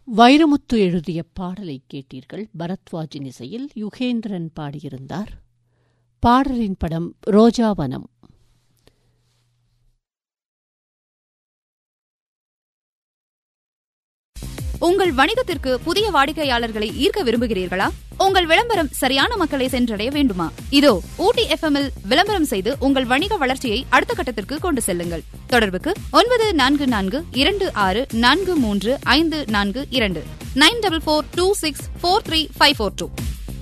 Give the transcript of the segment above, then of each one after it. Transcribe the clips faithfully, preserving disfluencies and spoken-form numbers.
வைரமுத்து எழுதிய பாடலை கேட்டீர்கள். பரத்வாஜின் இசையில் யுகேந்திரன் பாடியிருந்தார். பாடலின் படம் ரோஜாவனம். உங்கள் வணிகத்திற்கு புதிய வாடிக்கையாளர்களை ஈர்க்க விரும்புகிறீர்களா? உங்கள் விளம்பரம் சரியான மக்களை சென்றடைய வேண்டுமா? இதோ ஊட்டி எஃப்எம் இல் விளம்பரம் செய்து உங்கள் வணிக வளர்ச்சியை அடுத்த கட்டத்திற்கு கொண்டு செல்லுங்கள். தொடர்புக்கு ஒன்பது நான்கு நான்கு இரண்டு ஆறு நான்கு மூன்று ஐந்து நான்கு இரண்டு nine double four two six four three five four two.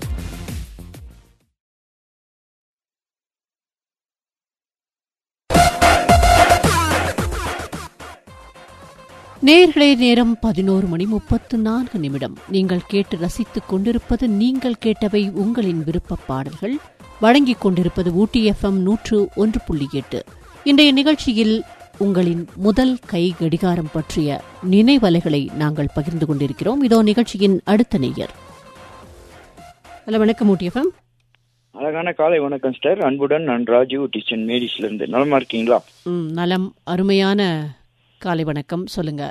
நேர்களே, நேரம் பதினோரு மணி முப்பத்து நான்கு நிமிடம். நீங்கள் கேட்டு ரசித்துக் கொண்டிருப்பது நீங்கள் கேட்டவை உங்களின் விருப்ப பாடல்கள். வழங்கிக் கொண்டிருப்பது ஊட்டி எஃப்எம் நூற்று ஒன்று புள்ளி எட்டு. இன்றைய நிகழ்ச்சியில் உங்களின் முதல் கை கடிகாரம் பற்றிய நினைவலைகளை நாங்கள் பகிர்ந்து கொண்டிருக்கிறோம். இதோ நிகழ்ச்சியின் அடுத்த நேயர். ஹலோ, வணக்கம் ஊட்டி எஃப்எம். அழகான காலை வணக்கம் சார். அன்புடன் நான் ராஜு டிசன் மேரிஸ்ல இருந்து. நலமா இருக்கீங்களா? ம், நலம். அருமையான காலை வணக்கம். சொல்லுங்க.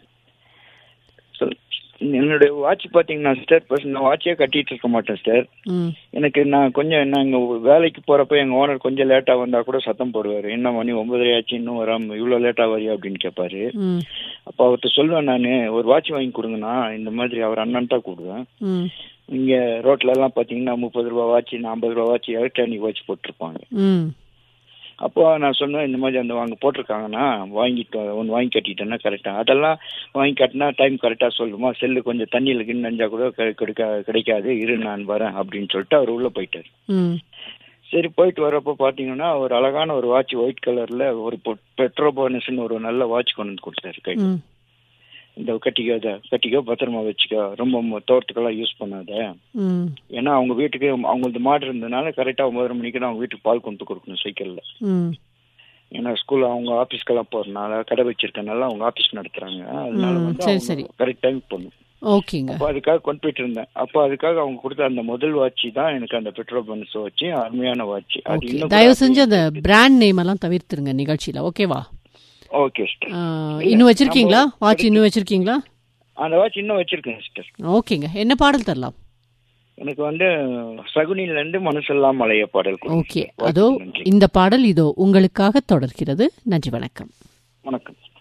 என்னுடைய வாட்ச் பாத்தீங்கன்னா சார், நான் வாட்சே கட்டிட்டு இருக்க மாட்டேன் சார். எனக்கு நான் கொஞ்சம் நாங்க வேலைக்கு போறப்ப எங்க ஓனர் கொஞ்சம் லேட்டா வந்தா கூட சத்தம் போடுவாரு. என்ன மணி ஒன்பதரை ஆச்சு, இன்னும் வராம இவ்வளவு லேட்டா வரியா அப்படின்னு கேட்பாரு. அப்ப அவர்கிட்ட சொல்லுவேன், நானு ஒரு வாட்ச் வாங்கி கொடுங்கண்ணா, இந்த மாதிரி அவர் அண்ணன் தான் கூடுவேன். இங்க ரோட்ல எல்லாம் பாத்தீங்கன்னா முப்பது ரூபா வாட்ச், ஐம்பது ரூபா வாட்ச், எலக்ட்ரானிக் வாட்ச் போட்டிருப்பாங்க. அப்போ நான் சொன்னேன், இந்த மாதிரி அந்த வாங்க போட்டிருக்காங்கன்னா வாங்கிட்டு ஒன்று வாங்கி கட்டிட்டேன்னா கரெக்டாக. அதெல்லாம் வாங்கி கட்டினா டைம் கரெக்டாக சொல்லுமா, செல்லு கொஞ்சம் தண்ணியில் கிண்ணு நஞ்சா கூட கிடைக்க கிடைக்காது, இரு நான் வரேன் அப்படின்னு சொல்லிட்டு அவர் உள்ளே போயிட்டார். சரி, போயிட்டு வரப்போ பார்த்தீங்கன்னா ஒரு அழகான ஒரு வாட்ச் ஒயிட் கலரில் ஒரு பெட்ரோபோனஸ்ன்னு ஒரு நல்ல வாட்ச் கொண்டு வந்து கொடுத்தாரு கை. இந்த கட்டிக்கோ, அதை கட்டிக்கோ, பத்திரமா வச்சுக்கோ, ரொம்ப தோட்டத்துக்கெல்லாம் யூஸ் பண்ணாத. ஏன்னா அவங்க வீட்டுக்கு அவங்களுக்கு மாடு இருந்ததுனால கரெக்டா ஒன்பதரை மணிக்கு அவங்க வீட்டுக்கு பால் கொண்டு கொடுக்கணும் சைக்கிள்ல. ஏன்னா ஸ்கூல் அவங்க ஆபீஸ்க்கெல்லாம் போறதுனால, கடை வச்சிருக்கனால அவங்க ஆபீஸ் நடத்துறாங்க, அதனால வந்து கரெக்ட் டைம் போகணும். அப்போ அதுக்காக கொண்டு போயிட்டு இருந்தேன். அப்போ அதுக்காக அவங்க கொடுத்த அந்த முதல் வாட்சி தான் எனக்கு அந்த பெட்ரோல் பன்ஸ் வாட்சி, அருமையான வாட்சி. அது இன்னும் தயவு செஞ்சு அந்த பிராண்ட் நேம் எல்லாம் தவிர்த்துருங்க நிகழ்ச்சியில, ஓகேவா? Okay sister. இன்னும் வச்சிருக்கீங்களா வாட்ச்? இன்னும் வச்சிருக்கீங்களா? அந்த வாட்ச் இன்னும் வச்சிருக்கேன் சிஸ்டர். ஓகேங்க. என்ன பாடல் தரலாம்? எனக்கு வந்து சகுனில இருந்து மனசெல்லாம் மலைய பாடல். ஓகே, அதோ இந்த பாடல் இதோ உங்களுக்காக தொடர்கிறது. நன்றி, வணக்கம். வணக்கம்.